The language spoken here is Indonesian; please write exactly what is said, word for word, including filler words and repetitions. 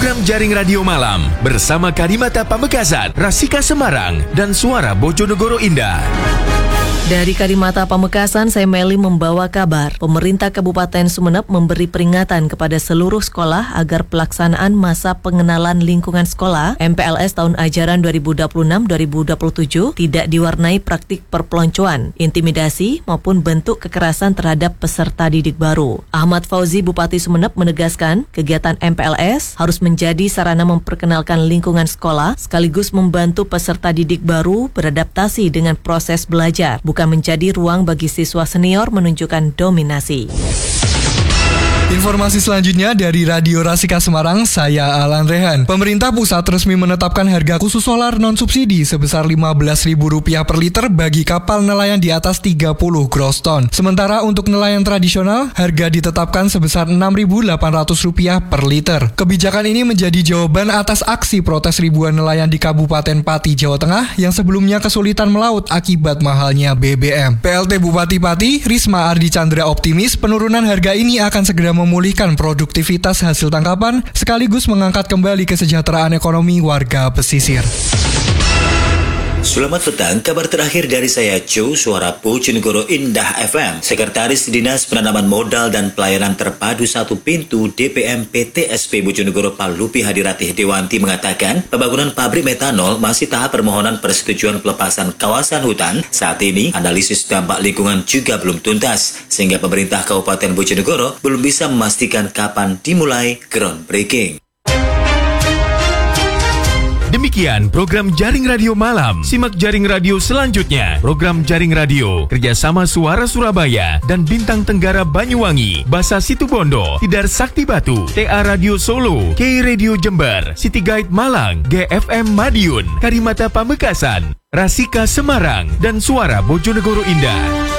Program Jaring Radio Malam bersama Karimata Pamekasan, Rasika Semarang, dan Suara Bojonegoro Indah. Dari Karimata Pamekasan, saya Meli membawa kabar. Pemerintah Kabupaten Sumeneb memberi peringatan kepada seluruh sekolah agar pelaksanaan masa pengenalan lingkungan sekolah M P L S tahun ajaran dua ribu dua puluh enam dua ribu dua puluh tujuh tidak diwarnai praktik perpeloncoan, intimidasi maupun bentuk kekerasan terhadap peserta didik baru. Ahmad Fauzi, Bupati Sumeneb, menegaskan kegiatan M P L S harus menjadi sarana memperkenalkan lingkungan sekolah sekaligus membantu peserta didik baru beradaptasi dengan proses belajar, bukan menjadi ruang bagi siswa senior menunjukkan dominasi. Informasi selanjutnya dari Radio Rasika Semarang, saya Alan Rehan. Pemerintah pusat resmi menetapkan harga khusus solar non-subsidi sebesar lima belas ribu rupiah per liter bagi kapal nelayan di atas tiga puluh gross ton. Sementara untuk nelayan tradisional, harga ditetapkan sebesar enam ribu delapan ratus rupiah per liter. Kebijakan ini menjadi jawaban atas aksi protes ribuan nelayan di Kabupaten Pati, Jawa Tengah yang sebelumnya kesulitan melaut akibat mahalnya B B M. P L T Bupati Pati, Risma Ardi Chandra, optimis penurunan harga ini akan segera memulihkan produktivitas hasil tangkapan sekaligus mengangkat kembali kesejahteraan ekonomi warga pesisir. Selamat petang, kabar terakhir dari saya Joe, Suara Bojonegoro Indah F M. Sekretaris Dinas Penanaman Modal dan Pelayanan Terpadu Satu Pintu D P M P T S P Bojonegoro Palupi Hadiratih Dewanti mengatakan pembangunan pabrik metanol masih tahap permohonan persetujuan pelepasan kawasan hutan. Saat ini analisis dampak lingkungan juga belum tuntas sehingga pemerintah Kabupaten Bojonegoro belum bisa memastikan kapan dimulai groundbreaking. Demikian program Jaring Radio Malam. Simak Jaring Radio selanjutnya. Program Jaring Radio kerjasama Suara Surabaya dan Bintang Tenggara Banyuwangi, Basa Situbondo, Tidar Sakti Batu, T A Radio Solo, K Radio Jember, City Guide Malang, G F M Madiun, Karimata Pamekasan, Rasika Semarang, dan Suara Bojonegoro Indah.